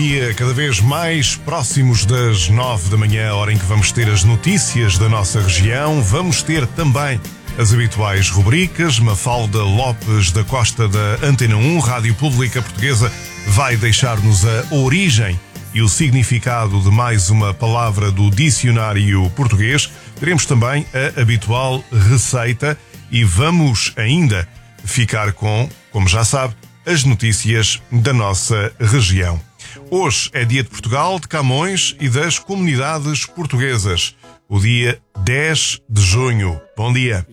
dia, cada vez mais próximos das 9 da manhã, hora em que vamos ter as notícias da nossa região. Vamos ter também as habituais rubricas. Mafalda Lopes da Costa da Antena 1, Rádio Pública Portuguesa, vai deixar-nos a origem e o significado de mais uma palavra do dicionário português. Teremos também a habitual receita e vamos ainda ficar com, como já sabe, as notícias da nossa região. Hoje é dia de Portugal, de Camões e das comunidades portuguesas. O dia 10 de junho. Bom dia.